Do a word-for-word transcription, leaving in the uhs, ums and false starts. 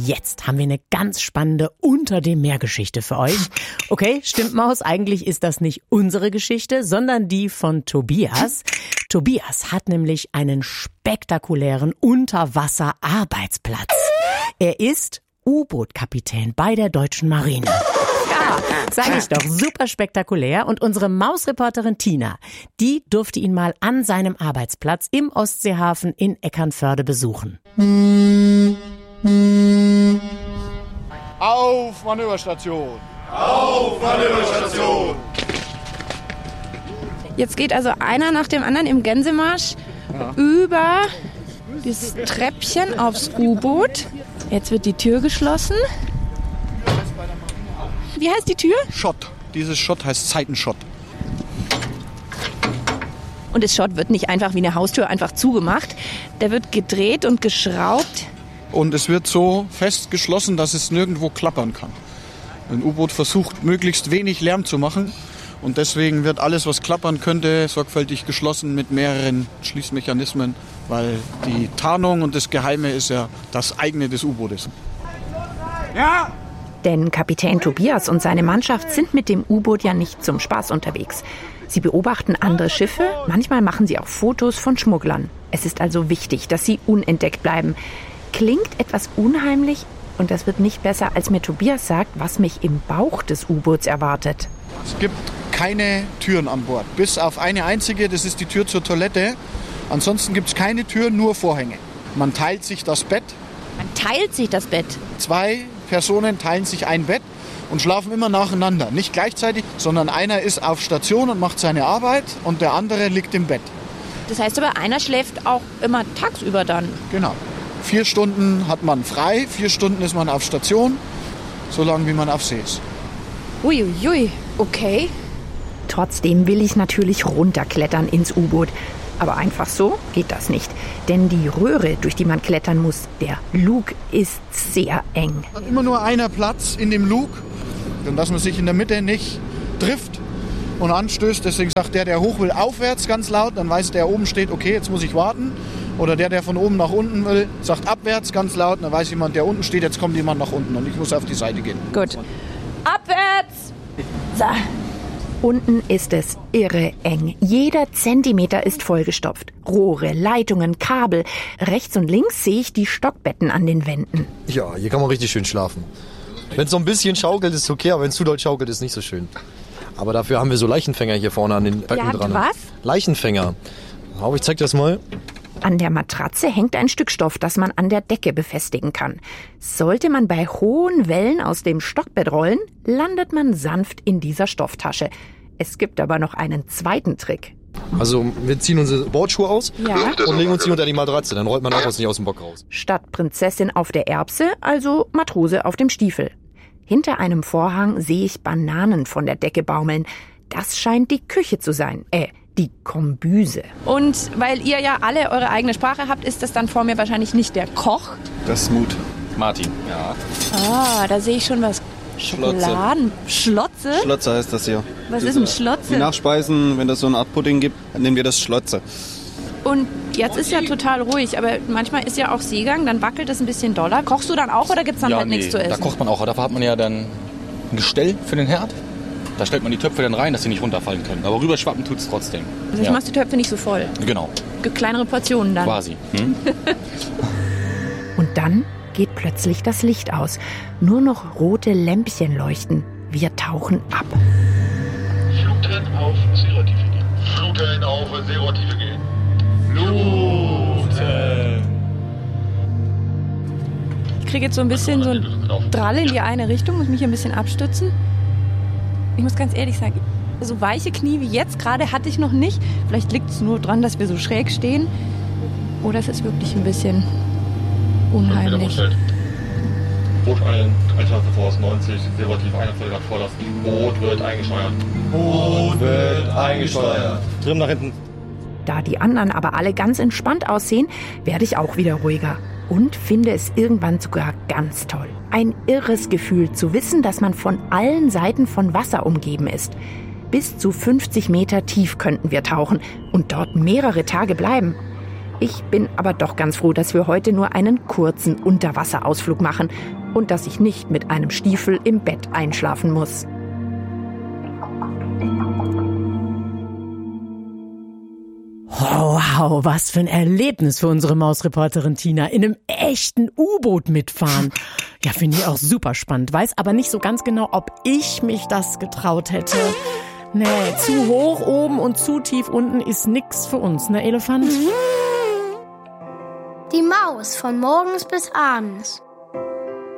jetzt haben wir eine ganz spannende Unter-dem-Meer-Geschichte für euch. Okay, stimmt, Maus, eigentlich ist das nicht unsere Geschichte, sondern die von Tobias. Tobias hat nämlich einen spektakulären Unterwasser-Arbeitsplatz. Er ist U-Boot-Kapitän bei der Deutschen Marine. Ja, sag ich doch, super spektakulär. Und unsere Mausreporterin Tina, die durfte ihn mal an seinem Arbeitsplatz im Ostseehafen in Eckernförde besuchen. Auf Manöverstation! Auf Manöverstation! Jetzt geht also einer nach dem anderen im Gänsemarsch ja. über dieses Treppchen aufs U-Boot. Jetzt wird die Tür geschlossen. Wie heißt die Tür? Schott. Dieses Schott heißt Seitenschott. Und das Schott wird nicht einfach wie eine Haustür einfach zugemacht. Der wird gedreht und geschraubt. Und es wird so fest geschlossen, dass es nirgendwo klappern kann. Ein U-Boot versucht, möglichst wenig Lärm zu machen. Und deswegen wird alles, was klappern könnte, sorgfältig geschlossen mit mehreren Schließmechanismen. Weil die Tarnung und das Geheime ist ja das eigene des U-Bootes. Ja! Denn Kapitän Tobias und seine Mannschaft sind mit dem U-Boot ja nicht zum Spaß unterwegs. Sie beobachten andere Schiffe, manchmal machen sie auch Fotos von Schmugglern. Es ist also wichtig, dass sie unentdeckt bleiben. Klingt etwas unheimlich und das wird nicht besser, als mir Tobias sagt, was mich im Bauch des U-Boots erwartet. Es gibt keine Türen an Bord, bis auf eine einzige, das ist die Tür zur Toilette. Ansonsten gibt es keine Türen, nur Vorhänge. Man teilt sich das Bett. Man teilt sich das Bett? Zwei Personen teilen sich ein Bett und schlafen immer nacheinander. Nicht gleichzeitig, sondern einer ist auf Station und macht seine Arbeit und der andere liegt im Bett. Das heißt aber, einer schläft auch immer tagsüber dann? Genau. Vier Stunden hat man frei, vier Stunden ist man auf Station, so lange wie man auf See ist. Uiuiui, okay. Trotzdem will ich natürlich runterklettern ins U-Boot. Aber einfach so geht das nicht. Denn die Röhre, durch die man klettern muss, der Lug, ist sehr eng. Hat immer nur einer Platz in dem Lug, und dass man sich in der Mitte nicht trifft und anstößt. Deswegen sagt der, der hoch will, aufwärts ganz laut. Dann weiß der, der oben steht, okay, jetzt muss ich warten. Oder der, der von oben nach unten will, sagt abwärts ganz laut. Dann weiß jemand, der unten steht, jetzt kommt jemand nach unten und ich muss auf die Seite gehen. Gut. Abwärts! So. Unten ist es irre eng. Jeder Zentimeter ist vollgestopft. Rohre, Leitungen, Kabel. Rechts und links sehe ich die Stockbetten an den Wänden. Ja, hier kann man richtig schön schlafen. Wenn es so ein bisschen schaukelt, ist es okay, aber wenn es zu doll schaukelt, ist es nicht so schön. Aber dafür haben wir so Leichenfänger hier vorne an den Betten dran. Was? Leichenfänger. Aber ich zeig dir das mal. An der Matratze hängt ein Stück Stoff, das man an der Decke befestigen kann. Sollte man bei hohen Wellen aus dem Stockbett rollen, landet man sanft in dieser Stofftasche. Es gibt aber noch einen zweiten Trick. Also wir ziehen unsere Bordschuhe aus ja. und legen uns die unter die Matratze. Dann rollt man auch nicht aus dem Bock raus. Statt Prinzessin auf der Erbse, also Matrose auf dem Stiefel. Hinter einem Vorhang sehe ich Bananen von der Decke baumeln. Das scheint die Küche zu sein. Äh, die Kombüse. Und weil ihr ja alle eure eigene Sprache habt, ist das dann vor mir wahrscheinlich nicht der Koch? Das ist Mut. Martin, ja. Ah, da sehe ich schon was. Schokoladen. Schlotze? Schlotze heißt das hier. Was ist ein Schlotze? Die Nachspeisen, wenn das so eine Art Pudding gibt, nennen wir das Schlotze. Und jetzt ist ja total ruhig, aber manchmal ist ja auch Seegang, dann wackelt es ein bisschen doller. Kochst du dann auch oder gibt es dann ja, halt nee, nichts zu essen? Da kocht man auch, dafür hat man ja dann ein Gestell für den Herd. Da stellt man die Töpfe dann rein, dass sie nicht runterfallen können. Aber rüberschwappen tut es trotzdem. Also du ja. machst die Töpfe nicht so voll? Genau. Kleinere Portionen dann? Quasi. Hm? Und dann geht plötzlich das Licht aus. Nur noch rote Lämpchen leuchten. Wir tauchen ab. Fluten auf Seerotiefe gehen. Fluten auf Seerotiefe gehen. Fluten. Ich kriege jetzt so ein bisschen so ein Drall in die eine Richtung, muss mich hier ein bisschen abstützen. Ich muss ganz ehrlich sagen, so weiche Knie wie jetzt gerade hatte ich noch nicht. Vielleicht liegt es nur dran, dass wir so schräg stehen. Oder es ist wirklich ein bisschen unheimlich. Boot ein, Alternate Voraus neunzig, Seerotief einundvierzig Grad vorlassen. Boot wird eingesteuert. Boot wird eingesteuert. Trim nach hinten. Da die anderen aber alle ganz entspannt aussehen, werde ich auch wieder ruhiger. Und finde es irgendwann sogar ganz toll. Ein irres Gefühl zu wissen, dass man von allen Seiten von Wasser umgeben ist. Bis zu fünfzig Meter tief könnten wir tauchen und dort mehrere Tage bleiben. Ich bin aber doch ganz froh, dass wir heute nur einen kurzen Unterwasserausflug machen und dass ich nicht mit einem Stiefel im Bett einschlafen muss. Oh, wow, was für ein Erlebnis für unsere Mausreporterin Tina. In einem echten U-Boot mitfahren. Ja, finde ich auch super spannend. Weiß aber nicht so ganz genau, ob ich mich das getraut hätte. Nee, zu hoch oben und zu tief unten ist nix für uns, ne Elefant? Die Maus von morgens bis abends.